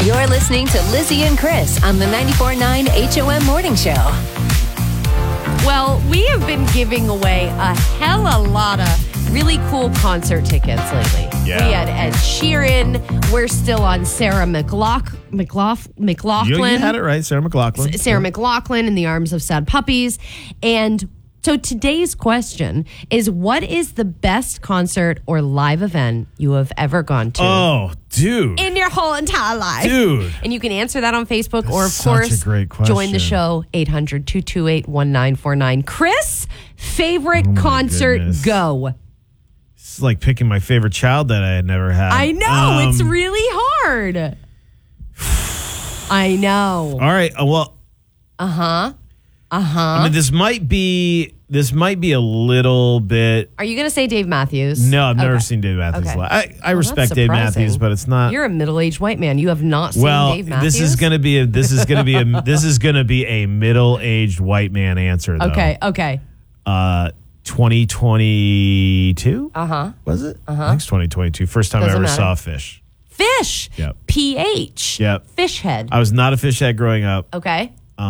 You're listening to Lizzie and Chris on the 94.9 HOM Morning Show. Well, we have been giving away a hell of a lot of really cool concert tickets lately. Yeah. We had Ed Sheeran. We're still on Sarah McLachlan. You had it right, Sarah McLachlan. Sarah McLachlan, In the Arms of Sad Puppies. And so today's question is, what is the best concert or live event you have ever gone to? Oh, dude. In your whole entire life. Dude. And you can answer that on Facebook or, of Such a course, great question. join the show, 800-228-1949. Chris, favorite concert, goodness. go. It's like picking my favorite child that I had never had. I know. It's really hard. I know. All right. Well. I mean, this might be a little bit. Are you going to say Dave Matthews? No, I've never seen Dave Matthews Okay. live. I respect that's Dave surprising. Matthews, but it's not. You're a middle-aged white man. You have not seen Dave Matthews? This is going to be a middle-aged white man answer though. Okay. 2022? Was it? I think it's 2022. First time Doesn't I ever matter. saw Fish. Fish. Yep. PH. Yep. Fish head. I was not a Fish head growing up. Okay.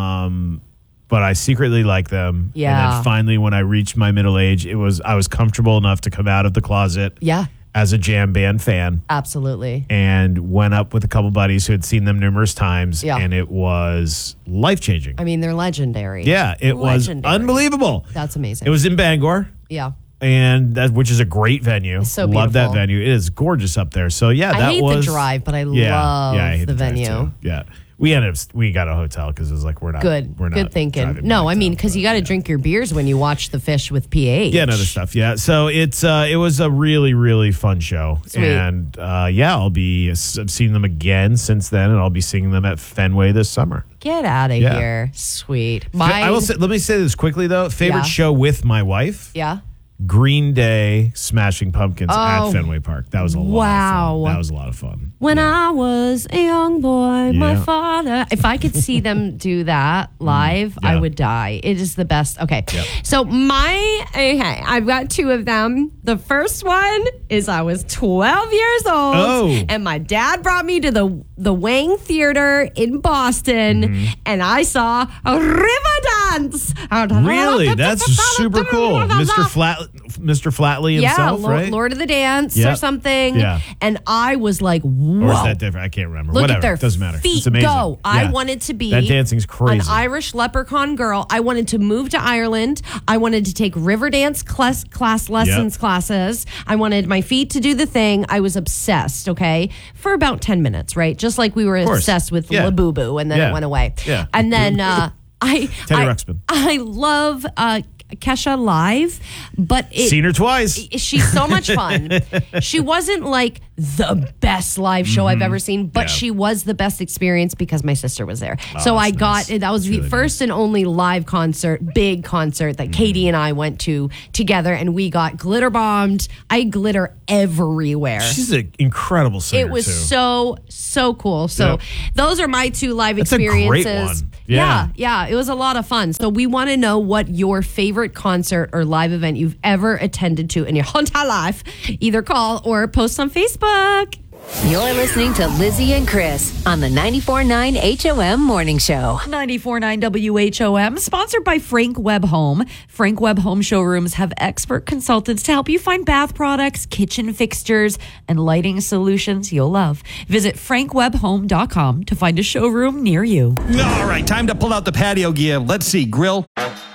But I secretly liked them. Yeah. And then finally, when I reached my middle age, I was comfortable enough to come out of the closet Yeah. as a jam band fan Absolutely. and went up with a couple buddies who had seen them numerous times. Yeah. And it was life-changing. I mean, they're legendary. Yeah, it was Legendary. unbelievable. That's amazing. It was in Bangor. Yeah. And which is a great venue. It's so Love that beautiful. venue. It is gorgeous up there. So yeah, I that hate was the drive, but I love I hate the drive, venue. too. Yeah, we got a hotel because it was like we're not Good thinking. driving No, back I mean, down, because you but, got to drink your beers when you watch the Fish with PH. yeah, and other stuff. Yeah, so it was a really really fun show, Sweet. and I've seen them again since then, and I'll be seeing them at Fenway this summer. Get out of Yeah. here. Sweet. I will say, let me say this quickly though. Favorite Yeah. show with my wife. Yeah. Green Day, Smashing Pumpkins at Fenway Park. That was a lot of Wow. fun. That was a lot of fun. When I was a young boy, my Yeah. father. If I could see them do that live, I Yeah. would die. It is the best. Okay. Yep. So I've got two of them. The first one is I was 12 years old. Oh. And my dad brought me to the Wang Theater in Boston, and I saw a river dance. Really? That's super cool. Mr. Flatley himself, right? Lord of the Dance or Yep. something. Yeah. And I was like, whoa. Or is that different? I can't remember. Look Whatever. at their It doesn't matter. feet It's amazing. go. I Yeah. wanted to be That dancing's crazy. an Irish leprechaun girl. I wanted to move to Ireland. I wanted to take river dance class lessons classes. I wanted my feet to do the thing. I was obsessed, okay? For about 10 minutes, right? Just like we were course. obsessed with Yeah. Labubu, and then Yeah. it went away. Yeah. And then Teddy Ruxpin. I love Kesha live, but Seen her twice. she's so much fun. She wasn't like the best live show I've ever seen, but Yeah. she was the best experience because my sister was there. So I that's got nice. that was the really first and only live concert, big concert that Katie and I went to together, and we got glitter bombed. I had glitter everywhere. She's an incredible singer, It was too. so cool. So Yep. those are my two live That's a great experiences. one. Yeah. Yeah, it was a lot of fun. So we want to know what your favorite concert or live event you've ever attended to in your whole entire life. Either call or post on Facebook. You're listening to Lizzie and Chris on the 94.9 HOM Morning Show. 94.9 WHOM, sponsored by Frank Webb Home. Frank Webb Home showrooms have expert consultants to help you find bath products, kitchen fixtures, and lighting solutions you'll love. Visit frankwebbhome.com to find a showroom near you. All right, time to pull out the patio gear. Let's see, grill.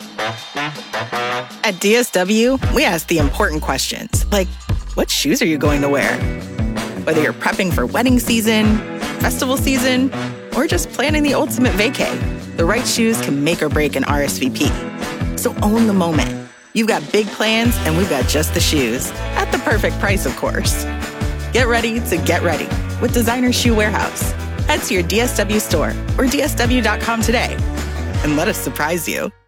At DSW, we ask the important questions, like, what shoes are you going to wear? Whether you're prepping for wedding season, festival season, or just planning the ultimate vacay, the right shoes can make or break an RSVP. So own the moment. You've got big plans, and we've got just the shoes. At the perfect price, of course. Get ready to get ready with Designer Shoe Warehouse. Head to your DSW store or DSW.com today, and let us surprise you.